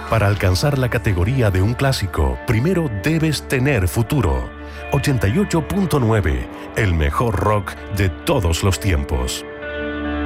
Para alcanzar la categoría de un clásico, primero debes tener futuro. 88.9, el mejor rock de todos los tiempos.